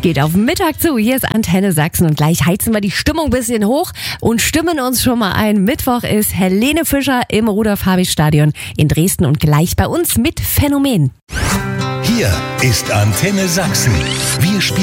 Geht auf den Mittag zu. Hier ist Antenne Sachsen und gleich heizen wir die Stimmung ein bisschen hoch und stimmen uns schon mal ein. Mittwoch ist Helene Fischer im Rudolf-Habich-Stadion in Dresden und gleich bei uns mit Phänomen. Hier ist Antenne Sachsen. Wir spielen